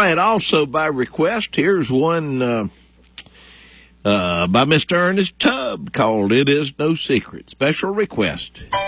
and also by request, here's one by Mr. Ernest Tubb called It Is No Secret. Special request.